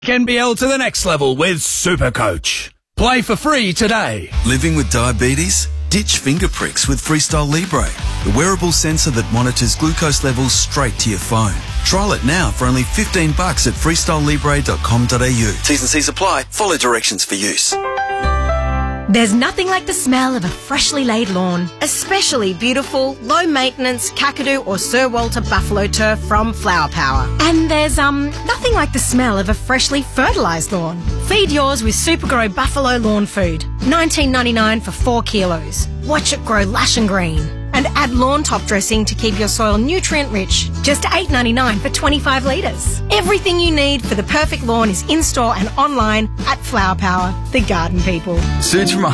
NBL to the next level with Supercoach. Play for free today. Living with diabetes? Ditch finger pricks with Freestyle Libre, the wearable sensor that monitors glucose levels straight to your phone. Trial it now for only $15 at freestylelibre.com.au. T's and C's apply. Follow directions for use. There's nothing like the smell of a freshly laid lawn, especially beautiful, low-maintenance Kakadu or Sir Walter buffalo turf from Flower Power. And there's nothing like the smell of a freshly fertilised lawn. Feed yours with Supergrow Buffalo Lawn Food, $19.99 for 4 kilos. Watch it grow lush and green. And add lawn top dressing to keep your soil nutrient-rich, just $8.99 for 25 litres. Everything you need for the perfect lawn is in-store and online at Flower Power, the garden people. Suits from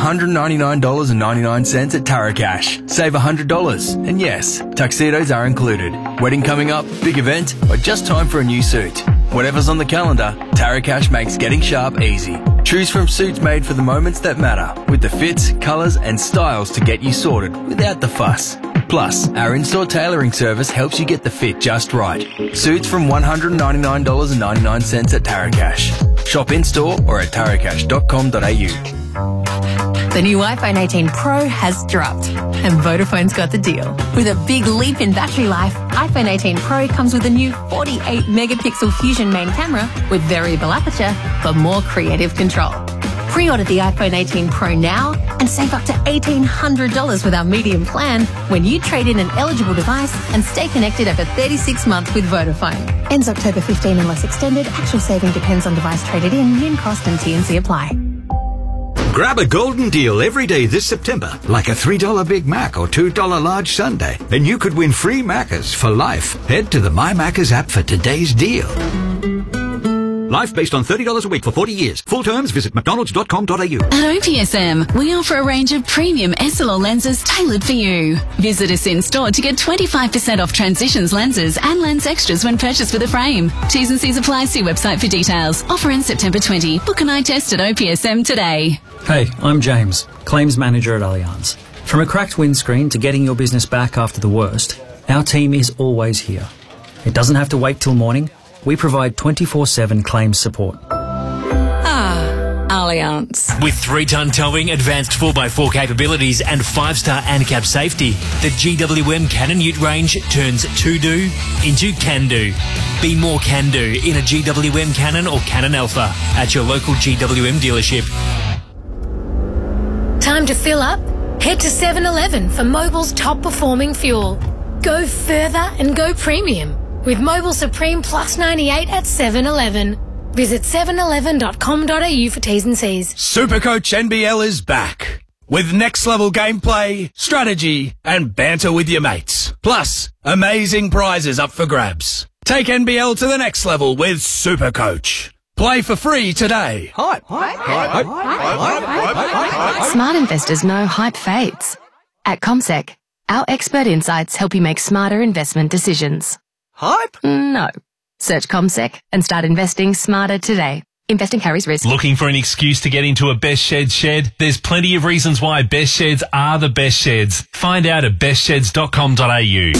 $199.99 at Taracash. Save $100. And yes, tuxedos are included. Wedding coming up, big event, or just time for a new suit. Whatever's on the calendar, Taracash makes getting sharp easy. Choose from suits made for the moments that matter, with the fits, colours and styles to get you sorted without the fuss. Plus, our in-store tailoring service helps you get the fit just right. Suits from $199.99 at Taracash. Shop in-store or at taracash.com.au. The new iPhone 18 Pro has dropped, and Vodafone's got the deal. With a big leap in battery life, iPhone 18 Pro comes with a new 48-megapixel Fusion main camera with variable aperture for more creative control. Pre-order the iPhone 18 Pro now and save up to $1,800 with our medium plan when you trade in an eligible device and stay connected over 36 months with Vodafone. Ends October 15 unless extended. Actual saving depends on device traded in, min cost and T&C apply. Grab a golden deal every day this September, like a $3 Big Mac or $2 large sundae. Then you could win free Maccas for life. Head to the My Maccas app for today's deal. Life based on $30 a week for 40 years. Full terms, visit mcdonalds.com.au. At OPSM, we offer a range of premium SLR lenses tailored for you. Visit us in store to get 25% off Transitions lenses and lens extras when purchased with a frame. T's and C's apply. See website for details. Offer ends September 20. Book an eye test at OPSM today. Hey, I'm James, Claims Manager at Allianz. From a cracked windscreen to getting your business back after the worst, our team is always here. It doesn't have to wait till morning. We provide 24/7 claims support. Allianz. With 3-ton towing, advanced 4x4 capabilities and 5-star ANCAP safety, the GWM Cannon Ute range turns to-do into can-do. Be more can-do in a GWM Cannon or Cannon Alpha at your local GWM dealership. Time to fill up? Head to 7-Eleven for Mobil's top performing fuel. Go further and go premium with Mobil Supreme Plus 98 at 7-Eleven. Visit 7eleven.com.au for T's and C's. Supercoach NBL is back with next level gameplay, strategy and banter with your mates. Plus, amazing prizes up for grabs. Take NBL to the next level with Supercoach. Play for free today. Hype. Smart investors know hype fades. At CommSec, our expert insights help you make smarter investment decisions. Hype? No. Search CommSec and start investing smarter today. Investing carries risk. Looking for an excuse to get into a Best Sheds shed? There's plenty of reasons why Best Sheds are the best sheds. Find out at bestsheds.com.au.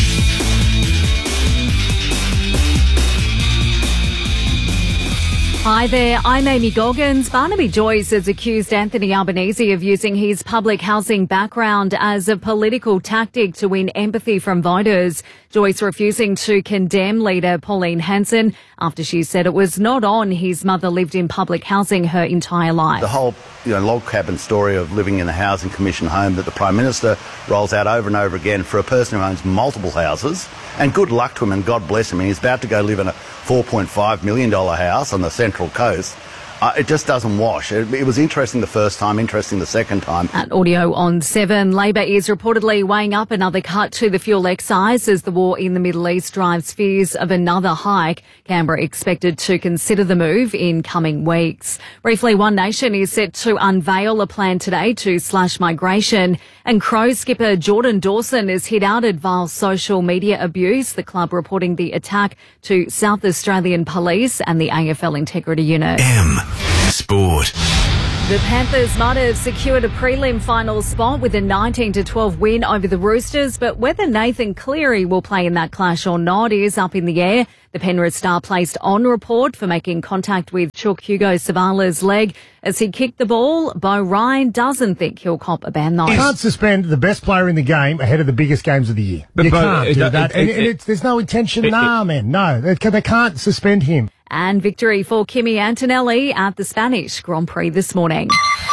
Hi there, I'm Amy Goggins. Barnaby Joyce has accused Anthony Albanese of using his public housing background as a political tactic to win empathy from voters. Joyce refusing to condemn leader Pauline Hanson after she said it was not on his mother lived in public housing her entire life. The whole log cabin story of living in a housing commission home that the Prime Minister rolls out over and over again for a person who owns multiple houses, and good luck to him and God bless him. He's about to go live in a $4.5 million house on the Central Coast. It just doesn't wash. It was interesting the first time, interesting the second time. At Audio on 7, Labor is reportedly weighing up another cut to the fuel excise as the war in the Middle East drives fears of another hike. Canberra expected to consider the move in coming weeks. Briefly, One Nation is set to unveil a plan today to slash migration. And Crows skipper Jordan Dawson is hit out at vile social media abuse. The club reporting the attack to South Australian Police and the AFL Integrity Unit. Sport. The Panthers might have secured a prelim final spot with a 19-12 win over the Roosters, but whether Nathan Cleary will play in that clash or not is up in the air. The Penrith star placed on report for making contact with Chook Hugo Savala's leg as he kicked the ball. Bo Ryan doesn't think he'll cop a ban though. You can't suspend the best player in the game ahead of the biggest games of the year. But you can't do that. There's no intention. No. They can't suspend him. And victory for Kimi Antonelli at the Spanish Grand Prix this morning.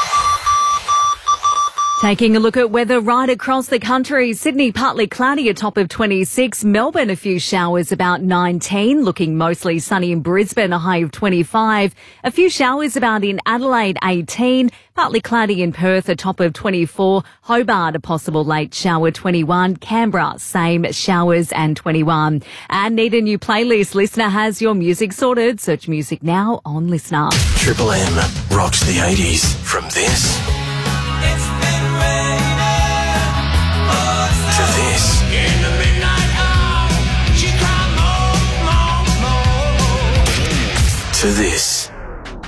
Taking a look at weather right across the country. Sydney partly cloudy, a top of 26. Melbourne a few showers, about 19. Looking mostly sunny in Brisbane, a high of 25. A few showers about in Adelaide, 18. Partly cloudy in Perth, a top of 24. Hobart a possible late shower, 21. Canberra same showers and 21. And need a new playlist? Listener has your music sorted. Search music now on Listener. Triple M rocks the 80s from this to this. In the midnight hour, she cried more. To this.